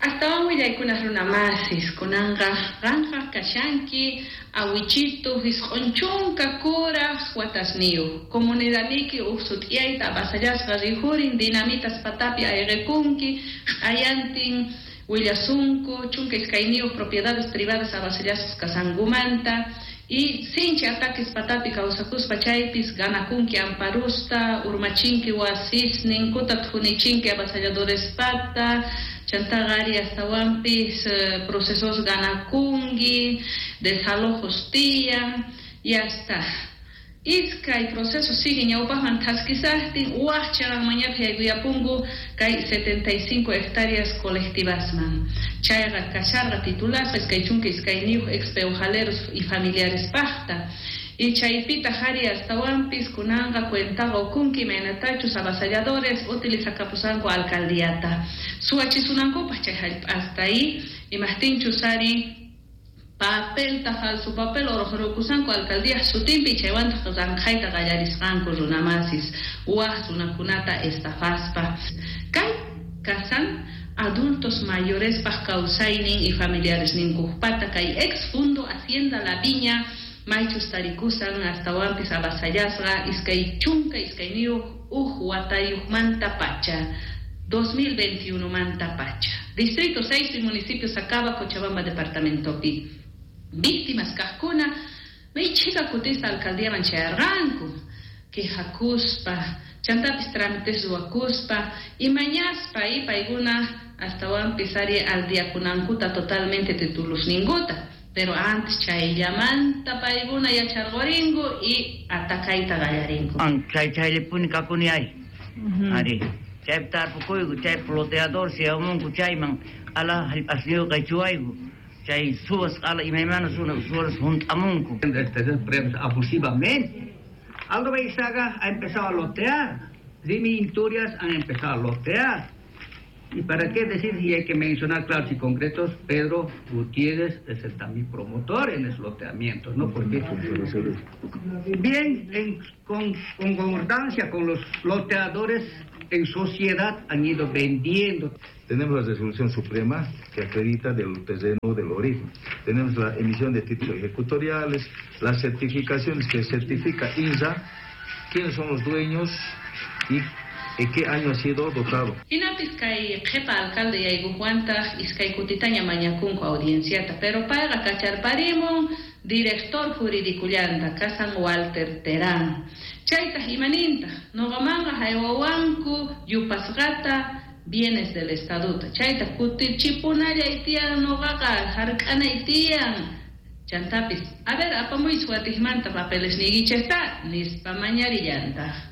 Hasta hoy hay kunas runamasis, kunanga granja kashanki, awichito, hisconchunka, cora, huatasniu. Comunidad niki usut yaita, basayas gazihurin, dinamitas patapia erekunki, ayantin, huillasunco, chunca iscainiu, propiedades privadas abasayas casangumanta, y sinchi ataques patapi causacus pachaypis, ganakunki amparusta, urmachinki wasisnin, kutat hunichinki abasalladores pata, chantagari hasta wampis, procesos ganakungi, desalojos tía, y hasta. Iska y procesos siguen ya upahan tasquisastin, uachara mañana yapungu, kay 75 hectáreas colectivas man. Chayra cacharra titular, pescaichunque iscainiu, expeujaleros y familiares pasta. Y chaypita jari hasta wampis, kunanga, cuentago, kunki, menatachus, avasalladores, utiliza capusanco alcaldiata. Suachisunanco, hasta ahí, y mastinchusari, papel tajal su papel orojurukusanco alcaldía sutimpi chaywan zanjaita gallarisqanku runamasis uahsunakunata estafaspa kay kasan adultos mayores pa causainin y familiares ninkujpata kay ex fundo Hacienda La Viña maychus tarikusan hasta wampis abasayasqa iskay chunka iskayniuq watayuqmanta pacha 2021 manta pacha distrito 6 y municipio Sacaba Cochabamba departamento Pi. Víctimas cascuna, me chica cutista alcaldía mancharranco, que jacuspa, chantapis trámites huacuspa, y mañaspa y paiguna hasta van pisaria al día kunankuta totalmente titulus ninguta, pero antes chay llamanta paiguna y achargoringo y atacaita gallaringo. Chay le puni kakuni ay, ari, chay tar pukoigu, chay ploteador si amungu chay man, ala asio kaichuaigu. Chay subas ala y manos subas junto a Munco. Abusivamente. Aldo Beizaga ha empezado a lotear. Rimi Inturias han empezado a lotear. ¿Y para qué decir si hay que mencionar claros y concretos? Pedro Gutiérrez es el también promotor en los loteamientos, ¿no? Porque bien, con concordancia con los loteadores en sociedad han ido vendiendo. Tenemos la resolución suprema que acredita del terreno del origen. Tenemos la emisión de títulos ejecutoriales, las certificaciones que certifica INSA, quiénes son los dueños y en qué año ha sido dotado. Inapiscay jefa alcalde y Gujuanta, Iscay Cutitaña Mañacunco audienciata, pero para cachar parimo, director jurídico llanta, Casan Walter Terán. Chaita Jimaninta, Nogamanga Jaiwawanku, Yupasgata, bienes del estatuto. Chaita Kutir Chipunaya Itian, Nogaga, Jarcana Itian. Chantapis, a ver, apamoy suatismanta papeles niguichesta, nispa mañarillanta.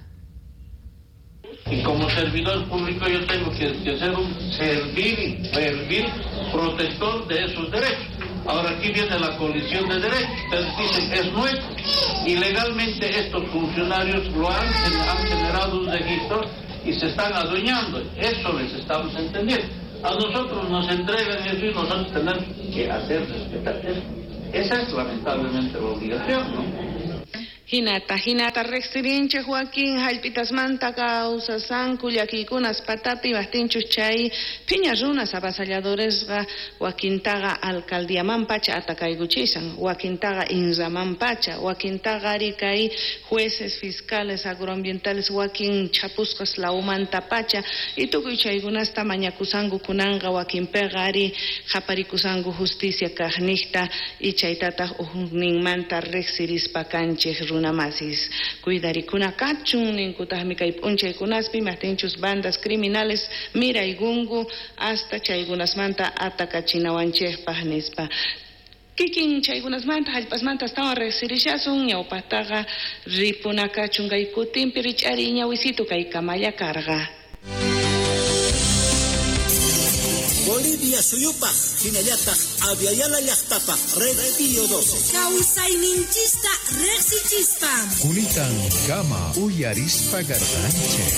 Y como servidor público yo tengo que ser un servil protector de esos derechos. Ahora aquí viene la colisión de derechos. Ustedes dicen es nuestro. Y legalmente estos funcionarios han generado un registro y se están adueñando. Eso les estamos entendiendo. A nosotros nos entregan eso y nosotros tenemos que hacer respetar eso. Esa es lamentablemente la obligación, ¿no? Hinata rextirinche Joaquín Jalpitas Manta causa Sancuyaquikunas Patapi Bastinchus Chay Piñas Runas avasalladores Joaquintaga Alcaldía Mampacha Atacaiguchisan Joaquintaga Inza Mampacha Joaquintaga Aricay jueces fiscales agroambientales Joaquín Chapuscas Laumanta Pacha y Tucuichaigunas Tamañacusangu Kunanga Joaquín Pegari Japarikusangu Justicia Cajnista y Chaitata Ujunin Manta Rexiris Pacanche Namasis, cuidaricuna cachun, ninkutahmica y punche kunaspi, mastinchus bandas criminales, mira y gungu, hasta chaigunas manta, atacachinawanche pahnispa. Kikin chaigunas manta, halpasmanta estaban resirichasun, ñaupataga, ripunaka chungaikutin, pirichari ñawisito kaikamaya carga. Bolivia suyupa, hinallata, aviala yachtapa, Retiro 12. Causaininchista, Rexichispa. Kunikan, Kama, Uyarispa Garganche.